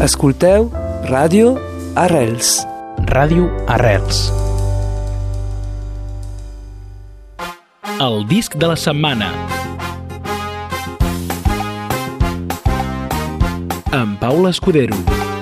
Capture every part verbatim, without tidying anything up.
Escolteu Ràdio Arrels. Ràdio Arrels. El disc de la setmana. Amb Paula Escudero.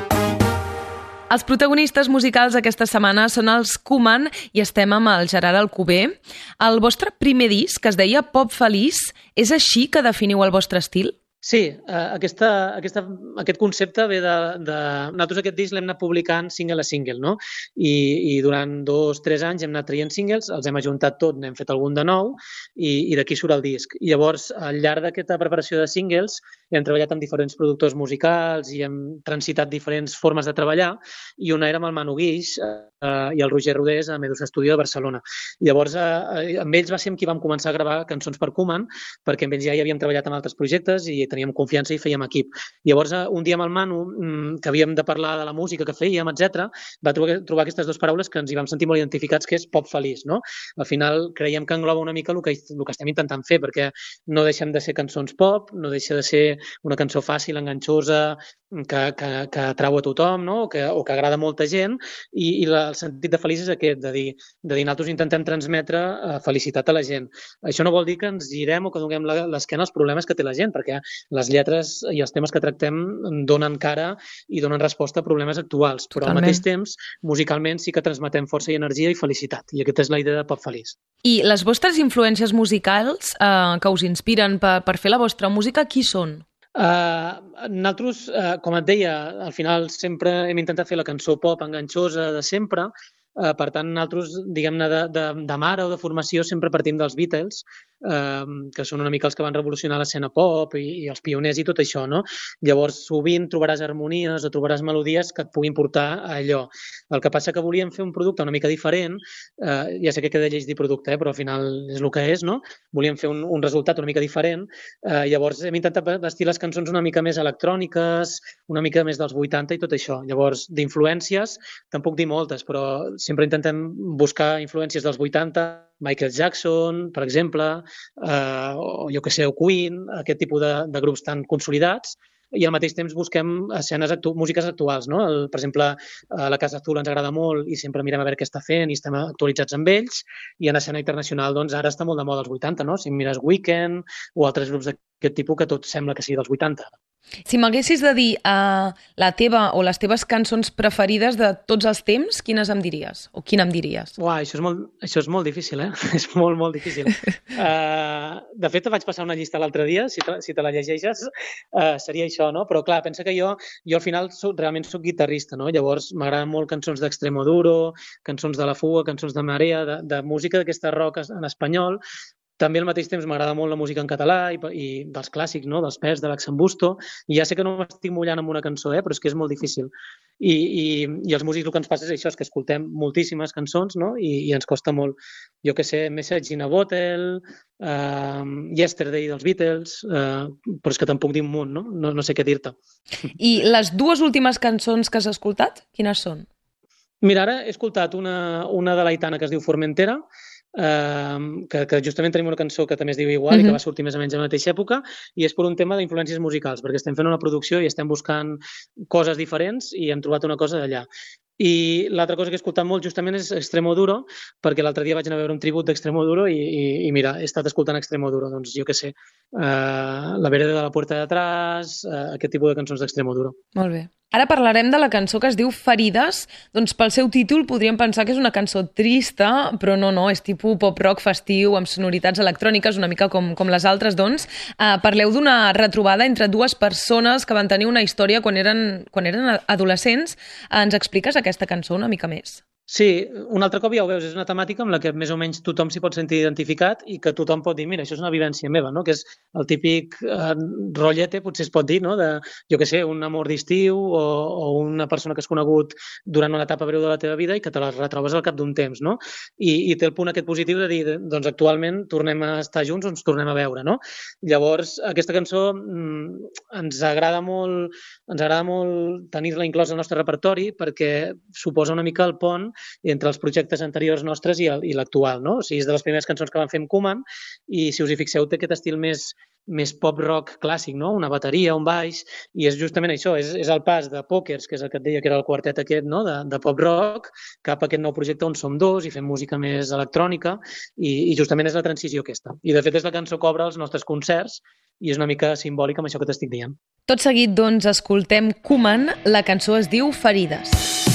Els protagonistes musicals aquesta setmana són els Koeman i estem amb el Gerard Alcover. El vostre primer disc, que es deia Pop Feliç, és així que definiu el vostre estil? Sí, aquesta, aquesta, aquest concepte ve de, de... Nosaltres aquest disc l'hem anat publicant single a single, no? I, i durant dos, tres anys hem anat traient singles, els hem ajuntat tot, n'hem fet algun de nou i, i d'aquí surt el disc. I llavors, al llarg d'aquesta preparació de singles, hem treballat amb diferents productors musicals i hem transitat diferents formes de treballar, i una era amb el Manu Guix eh, i el Roger Rodés a Medusa Studio de Barcelona. I llavors, eh, amb ells va ser amb qui vam començar a gravar cançons per Koeman, perquè amb ells ja hi havíem treballat en altres projectes i teníem confiança i fèiem equip. Llavors, un dia amb el Manu, que havíem de parlar de la música que fèiem, etcètera, va trobar, trobar aquestes dues paraules que ens hi vam sentir molt identificats, que és pop feliç, no? Al final, creiem que engloba una mica el que, el que estem intentant fer, perquè no deixem de ser cançons pop, no deixa de ser una cançó fàcil, enganxosa, que, que, que atrau a tothom, no? o, que, o que agrada a molta gent, i, i la, el sentit de feliç és aquest, de dir, de dir nosaltres intentem transmetre uh, felicitat a la gent. Això no vol dir que ens girem o que donem l'esquena als problemes que té la gent, perquè les lletres i els temes que tractem donen cara i donen resposta a problemes actuals, però Totalment. Al mateix temps, musicalment sí que transmetem força i energia i felicitat, i aquesta és la idea de Pop Feliç. I les vostres influències musicals eh, que us inspiren per, per fer la vostra música, qui són? Uh, nosaltres, uh, com et deia, al final sempre hem intentat fer la cançó pop enganxosa de sempre. Uh, per tant, nosaltres, diguem-ne, de, de, de mare o de formació sempre partim dels Beatles, uh, que són una mica els que van revolucionar l'escena pop i, i els pioners i tot això, no? Llavors, sovint trobaràs harmonies o trobaràs melodies que et puguin portar a allò. El que passa que volíem fer un producte una mica diferent, uh, ja sé que queda lleig dir producte, eh, però al final és el que és, no? Volíem fer un, un resultat una mica diferent, uh, llavors hem intentat vestir les cançons una mica més electròniques, una mica més dels vuitanta i tot això. Llavors, d'influències, tampoc dir moltes, però sempre intentem buscar influències dels vuitanta, Michael Jackson, per exemple, eh, o jo que sé, o Queen, aquest tipus de, de grups tan consolidats, i al mateix temps busquem escenes actu músiques actuals, no? El, per exemple, a la Casa Azul ens agrada molt i sempre mirem a veure què està fent i estem actualitzats amb ells, i en escena internacional doncs ara està molt de moda els vuitanta, no? Si mires Weekend o altres grups d'aquest tipus que tot sembla que sigui dels vuitanta. Si m'haguessis de dir uh, la teva o les teves cançons preferides de tots els temps, quines em diries? O quina em diries? Uà, això és molt, això és molt difícil, eh? És molt, molt difícil. Uh, de fet, vaig passar una llista l'altre dia, si te, si te la llegeixes, uh, seria això, no? Però clar, pensa que jo, jo al final soc, realment soc guitarrista, no? Llavors m'agraden molt cançons d'Extremoduro, cançons de La Fuga, cançons de Marea, de, de música d'aquesta rock en espanyol. També al mateix temps m'agrada molt la música en català i, i dels clàssics, no? Dels Pets, de l'Axambusto. I ja sé que no m'estic mullant amb una cançó, eh? Però és que és molt difícil. I, i, i els músics el que ens passa és això, és que escoltem moltíssimes cançons, no? I, i ens costa molt, jo que sé, Message in a Bottle, uh, Yesterday dels Beatles, uh, però és que tampoc dir un munt, no? No, no sé què dir-te. I les dues últimes cançons que has escoltat, quines són? Mira, ara he escoltat una, una de l'Aitana que es diu Formentera, Uh, que, que justament tenim una cançó que també es diu igual, uh-huh. i que va sortir més o menys a la mateixa època, i és per un tema d'influències musicals, perquè estem fent una producció i estem buscant coses diferents i hem trobat una cosa d'allà. I l'altra cosa que he escoltat molt justament és Extremoduro, perquè l'altre dia vaig anar a veure un tribut d'Extremoduro i, i, i mira, he estat escoltant Extremoduro, doncs jo què sé, uh, La vereda de la puerta de atrás, uh, aquest tipus de cançons d'Extremoduro. Molt bé. Ara parlarem de la cançó que es diu Ferides. Doncs pel seu títol podríem pensar que és una cançó trista, però no, no, és tipus pop-rock festiu amb sonoritats electròniques, una mica com, com les altres, doncs. Uh, parleu d'una retrobada entre dues persones que van tenir una història quan eren, quan eren adolescents. Uh, ens expliques aquesta cançó una mica més? Sí, un altre cop ja ho veus, és una temàtica amb la que més o menys tothom s'hi pot sentir identificat i que tothom pot dir, mira, això és una vivència meva, no? Que és el típic eh, rotllete, potser es pot dir, no? De, jo què sé, un amor d'estiu o, o una persona que has conegut durant una etapa breu de la teva vida i que te la retrobes al cap d'un temps, no? I, i té el punt aquest positiu de dir, doncs actualment tornem a estar junts o ens tornem a veure, no? Llavors, aquesta cançó mm, ens agrada molt, ens agrada molt tenir-la inclosa al nostre repertori perquè suposa una mica el pont entre els projectes anteriors nostres i l'actual, no? O sigui, és de les primeres cançons que vam fer amb Koeman i, si us hi fixeu, té aquest estil més, més pop-rock clàssic, no? Una bateria, un baix, i és justament això, és, és el pas de Pokers, que és el que et deia que era el quartet aquest, no? de, de pop-rock, cap a aquest nou projecte on som dos i fem música més electrònica, i, i justament és la transició aquesta. I de fet és la cançó que obre els nostres concerts, i és una mica simbòlica amb això que t'estic dient. Tot seguit, doncs, escoltem Koeman, la cançó es diu Ferides.